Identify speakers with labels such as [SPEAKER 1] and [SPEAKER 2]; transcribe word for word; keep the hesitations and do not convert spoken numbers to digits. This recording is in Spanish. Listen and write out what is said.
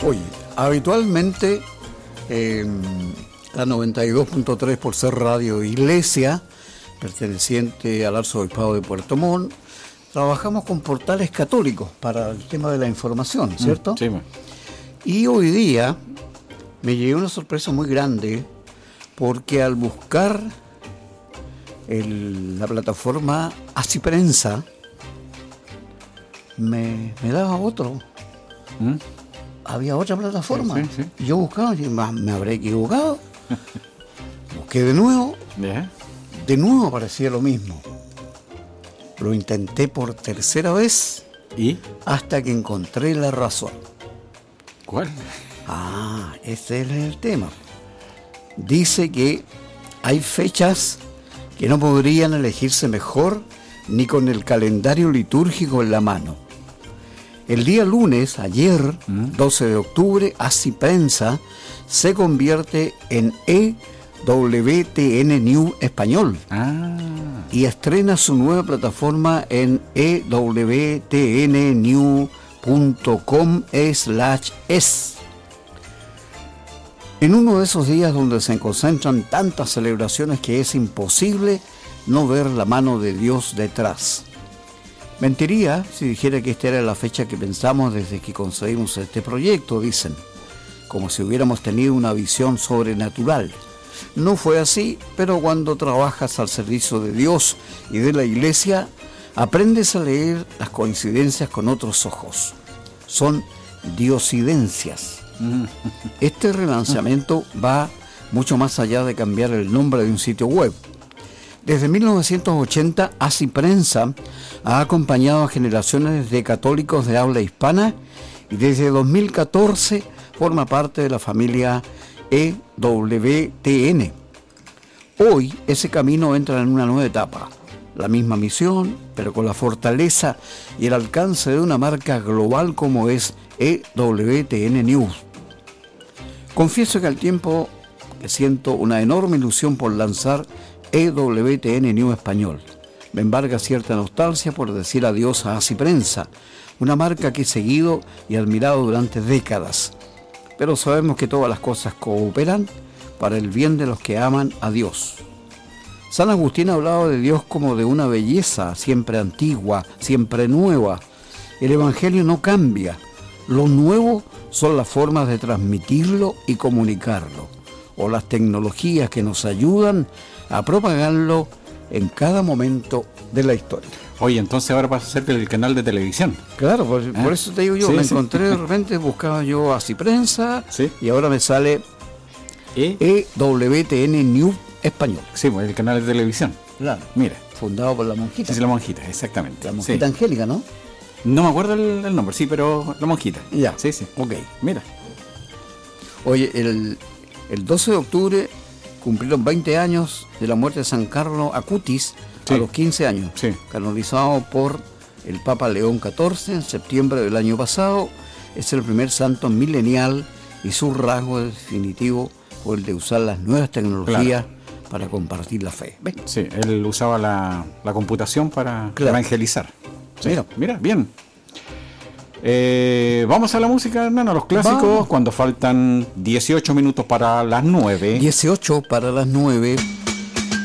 [SPEAKER 1] Oye, habitualmente eh, la noventa y dos punto tres por ser Radio Iglesia, perteneciente al Arzobispado de Puerto Montt, trabajamos con portales católicos para el tema de la información, ¿cierto?
[SPEAKER 2] Mm, sí, bueno.
[SPEAKER 1] Y hoy día me llegó una sorpresa muy grande porque al buscar el, la plataforma Así Prensa me, me daba otro.
[SPEAKER 2] ¿Mm?
[SPEAKER 1] Había otra plataforma.
[SPEAKER 2] Sí, sí, sí.
[SPEAKER 1] Yo buscaba y me, me habré equivocado. Busqué de nuevo.
[SPEAKER 2] ¿Ya?
[SPEAKER 1] De nuevo aparecía lo mismo. Lo intenté por tercera vez
[SPEAKER 2] ¿Y?
[SPEAKER 1] hasta que encontré la razón.
[SPEAKER 2] ¿Cuál?
[SPEAKER 1] Ah, ese es el tema. Dice que hay fechas que no podrían elegirse mejor ni con el calendario litúrgico en la mano. El día lunes, ayer, ¿Mm? doce de octubre, Así Prensa se convierte en E W T N News Español.
[SPEAKER 2] Ah.
[SPEAKER 1] Y estrena su nueva plataforma en e w t n news punto com slash es. En uno de esos días donde se concentran tantas celebraciones que es imposible no ver la mano de Dios detrás. Mentiría si dijera que esta era la fecha que pensamos desde que concebimos este proyecto, dicen, como si hubiéramos tenido una visión sobrenatural. No fue así, pero cuando trabajas al servicio de Dios y de la Iglesia, aprendes a leer las coincidencias con otros ojos. Son diosidencias. Este relanzamiento va mucho más allá de cambiar el nombre de un sitio web. Desde mil novecientos ochenta, Así Prensa ha acompañado a generaciones de católicos de habla hispana y desde dos mil catorce forma parte de la familia E W T N. Hoy ese camino entra en una nueva etapa, la misma misión, pero con la fortaleza y el alcance de una marca global como es E W T N News. Confieso que al tiempo que siento una enorme ilusión por lanzar E W T N News Español. Me embarga cierta nostalgia por decir adiós a Así Prensa, una marca que he seguido y admirado durante décadas. Pero sabemos que todas las cosas cooperan para el bien de los que aman a Dios. San Agustín ha hablado de Dios como de una belleza siempre antigua, siempre nueva. El Evangelio no cambia. Lo nuevo son las formas de transmitirlo y comunicarlo, o las tecnologías que nos ayudan a propagarlo en cada momento de la historia.
[SPEAKER 2] Oye, entonces ahora vas a ser el canal de televisión.
[SPEAKER 1] Claro, por, ¿Eh? por eso te digo yo, sí, me sí. encontré de repente, buscaba yo Así Prensa, ¿sí? Y ahora me sale ¿E? E W T N News Español.
[SPEAKER 2] Sí, pues el canal de televisión.
[SPEAKER 1] Claro.
[SPEAKER 2] Mira.
[SPEAKER 1] Fundado por la monjita.
[SPEAKER 2] Sí, la monjita, exactamente.
[SPEAKER 1] La monjita sí. Angélica, ¿no?
[SPEAKER 2] No me acuerdo el, el nombre, sí, pero la monjita.
[SPEAKER 1] Ya.
[SPEAKER 2] Sí, sí.
[SPEAKER 1] Ok.
[SPEAKER 2] Mira.
[SPEAKER 1] Oye, el, el doce de octubre cumplieron veinte años de la muerte de San Carlo Acutis, sí. A los quince años,
[SPEAKER 2] sí.
[SPEAKER 1] Canonizado por el Papa León catorce en septiembre del año pasado. Es el primer santo milenial y su rasgo definitivo fue el de usar las nuevas tecnologías, claro, para compartir la fe. ¿Ven?
[SPEAKER 2] Sí, él usaba la, la computación para, claro, evangelizar. Sí. Mira, mira, bien. Eh, vamos a la música, hermano, a los clásicos, vamos. Cuando faltan dieciocho minutos para las nueve.
[SPEAKER 1] dieciocho para las nueve.